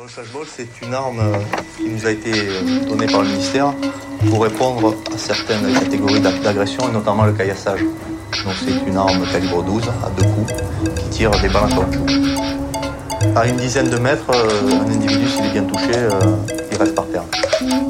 Le flashball, c'est une arme qui nous a été donnée par le ministère pour répondre à certaines catégories d'agression, et notamment le caillassage. Donc c'est une arme calibre 12 à 2 coups qui tire des balles en caoutchouc. À une dizaine de mètres, un individu, s'il est bien touché, il reste par terre.